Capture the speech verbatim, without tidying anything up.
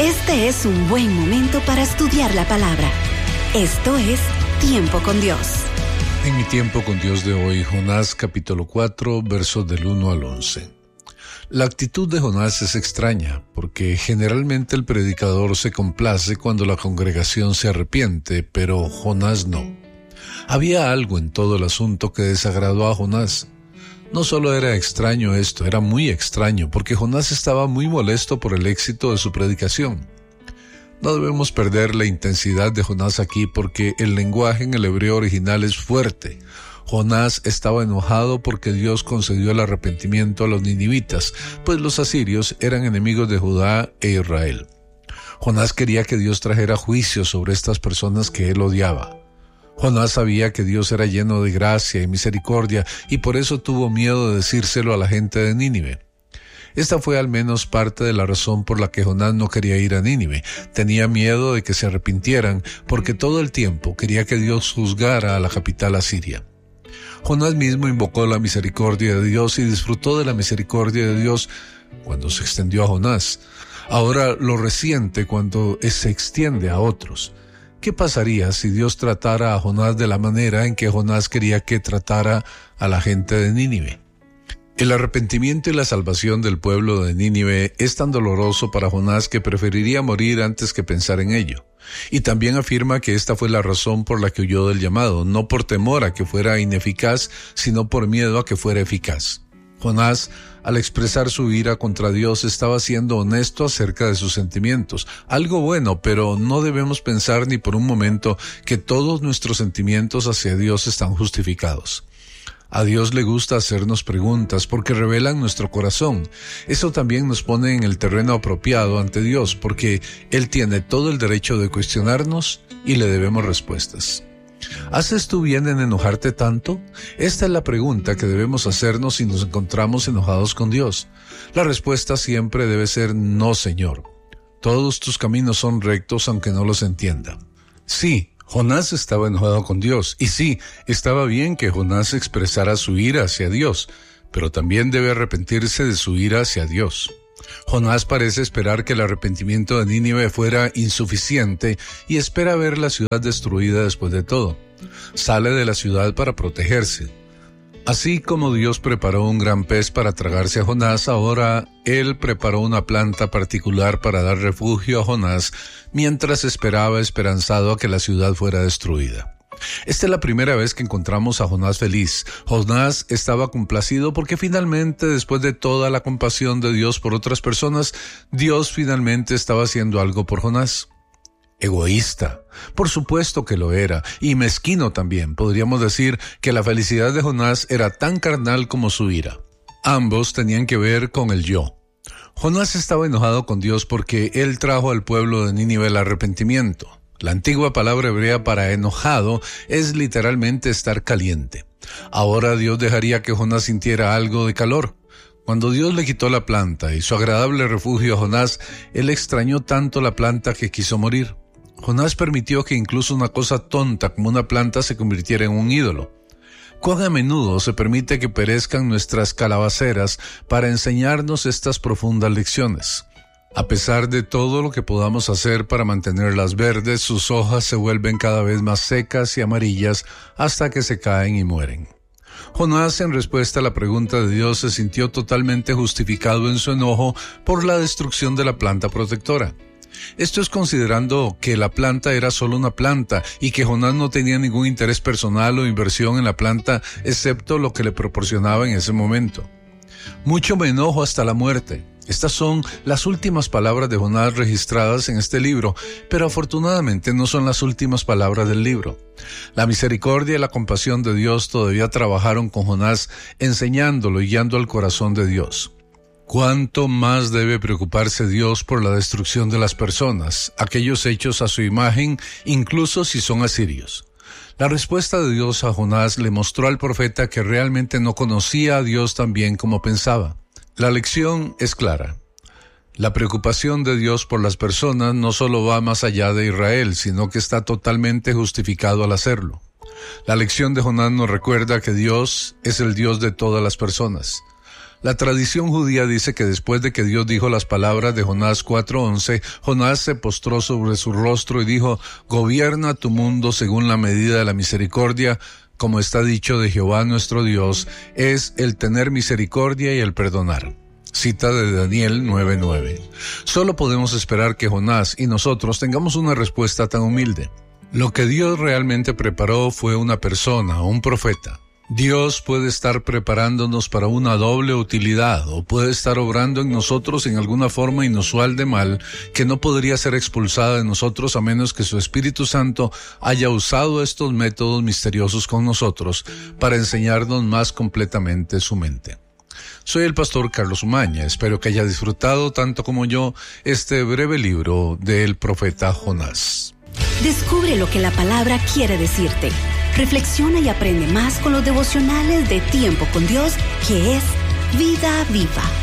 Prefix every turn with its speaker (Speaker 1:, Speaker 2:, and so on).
Speaker 1: Este es un buen momento para estudiar la palabra. Esto es Tiempo con Dios.
Speaker 2: En mi tiempo con Dios de hoy, Jonás capítulo cuatro, versos del uno al once. La actitud de Jonás es extraña, porque generalmente el predicador se complace cuando la congregación se arrepiente, pero Jonás no. Había algo en todo el asunto que desagradó a Jonás. No solo era extraño esto, era muy extraño, porque Jonás estaba muy molesto por el éxito de su predicación. No debemos perder la intensidad de Jonás aquí, porque el lenguaje en el hebreo original es fuerte. Jonás estaba enojado porque Dios concedió el arrepentimiento a los ninivitas, pues los asirios eran enemigos de Judá e Israel. Jonás quería que Dios trajera juicio sobre estas personas que él odiaba. Jonás sabía que Dios era lleno de gracia y misericordia, y por eso tuvo miedo de decírselo a la gente de Nínive. Esta fue al menos parte de la razón por la que Jonás no quería ir a Nínive. Tenía miedo de que se arrepintieran, porque todo el tiempo quería que Dios juzgara a la capital asiria. Jonás mismo invocó la misericordia de Dios y disfrutó de la misericordia de Dios cuando se extendió a Jonás. Ahora lo resiente cuando se extiende a otros. ¿Qué pasaría si Dios tratara a Jonás de la manera en que Jonás quería que tratara a la gente de Nínive? El arrepentimiento y la salvación del pueblo de Nínive es tan doloroso para Jonás que preferiría morir antes que pensar en ello. Y también afirma que esta fue la razón por la que huyó del llamado, no por temor a que fuera ineficaz, sino por miedo a que fuera eficaz. Jonás, al expresar su ira contra Dios, estaba siendo honesto acerca de sus sentimientos. Algo bueno, pero no debemos pensar ni por un momento que todos nuestros sentimientos hacia Dios están justificados. A Dios le gusta hacernos preguntas porque revelan nuestro corazón. Eso también nos pone en el terreno apropiado ante Dios, porque Él tiene todo el derecho de cuestionarnos y le debemos respuestas. ¿Haces tú bien en enojarte tanto? Esta es la pregunta que debemos hacernos si nos encontramos enojados con Dios. La respuesta siempre debe ser no, Señor. Todos tus caminos son rectos aunque no los entienda. Sí, Jonás estaba enojado con Dios, y sí, estaba bien que Jonás expresara su ira hacia Dios, pero también debe arrepentirse de su ira hacia Dios. Jonás parece esperar que el arrepentimiento de Nínive fuera insuficiente y espera ver la ciudad destruida después de todo. Sale de la ciudad para protegerse. Así como Dios preparó un gran pez para tragarse a Jonás, ahora Él preparó una planta particular para dar refugio a Jonás mientras esperaba esperanzado a que la ciudad fuera destruida. Esta es la primera vez que encontramos a Jonás feliz. Jonás estaba complacido porque finalmente, después de toda la compasión de Dios por otras personas, Dios finalmente estaba haciendo algo por Jonás. Egoísta, por supuesto que lo era, y mezquino también. Podríamos decir que la felicidad de Jonás era tan carnal como su ira. Ambos tenían que ver con el yo. Jonás estaba enojado con Dios porque Él trajo al pueblo de Nínive el arrepentimiento. La antigua palabra hebrea para enojado es literalmente estar caliente. Ahora Dios dejaría que Jonás sintiera algo de calor. Cuando Dios le quitó la planta y su agradable refugio a Jonás, él extrañó tanto la planta que quiso morir. Jonás permitió que incluso una cosa tonta como una planta se convirtiera en un ídolo. Cuán a menudo se permite que perezcan nuestras calabaceras para enseñarnos estas profundas lecciones. A pesar de todo lo que podamos hacer para mantenerlas verdes, sus hojas se vuelven cada vez más secas y amarillas hasta que se caen y mueren. Jonás, en respuesta a la pregunta de Dios, se sintió totalmente justificado en su enojo por la destrucción de la planta protectora. Esto es considerando que la planta era solo una planta y que Jonás no tenía ningún interés personal o inversión en la planta excepto lo que le proporcionaba en ese momento. Mucho me enojo hasta la muerte. Estas son las últimas palabras de Jonás registradas en este libro, pero afortunadamente no son las últimas palabras del libro. La misericordia y la compasión de Dios todavía trabajaron con Jonás, enseñándolo y guiando al corazón de Dios. ¿Cuánto más debe preocuparse Dios por la destrucción de las personas, aquellos hechos a su imagen, incluso si son asirios? La respuesta de Dios a Jonás le mostró al profeta que realmente no conocía a Dios tan bien como pensaba. La lección es clara. La preocupación de Dios por las personas no solo va más allá de Israel, sino que está totalmente justificado al hacerlo. La lección de Jonás nos recuerda que Dios es el Dios de todas las personas. La tradición judía dice que después de que Dios dijo las palabras de Jonás cuatro once, Jonás se postró sobre su rostro y dijo: «Gobierna tu mundo según la medida de la misericordia, como está dicho de Jehová nuestro Dios, es el tener misericordia y el perdonar». Cita de Daniel nueve nueve. Solo podemos esperar que Jonás y nosotros tengamos una respuesta tan humilde. Lo que Dios realmente preparó fue una persona, un profeta. Dios puede estar preparándonos para una doble utilidad, o puede estar obrando en nosotros en alguna forma inusual de mal que no podría ser expulsada de nosotros a menos que su Espíritu Santo haya usado estos métodos misteriosos con nosotros para enseñarnos más completamente su mente. Soy el pastor Carlos Umaña. Espero que haya disfrutado tanto como yo este breve libro del profeta Jonás.
Speaker 1: Descubre lo que la palabra quiere decirte. Reflexiona y aprende más con los devocionales de Tiempo con Dios, que es Vida Viva.